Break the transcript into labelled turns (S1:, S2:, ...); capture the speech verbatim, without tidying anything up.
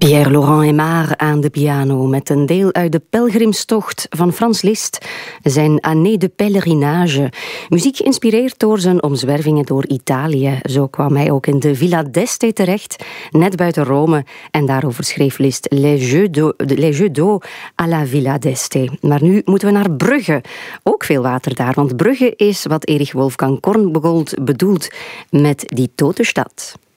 S1: Pierre Laurent Aimard aan de piano met een deel uit de pelgrimstocht van Franz Liszt, zijn Année de Pèlerinage. Muziek geïnspireerd door zijn omzwervingen door Italië. Zo kwam hij ook in de Villa d'Este terecht, net buiten Rome. En daarover schreef Liszt Les Jeux d'eau, Les Jeux d'eau à la Villa d'Este. Maar nu moeten we naar Brugge. Ook veel water daar, want Brugge is wat Erich Wolfgang Korngold bedoelt met die tote stad.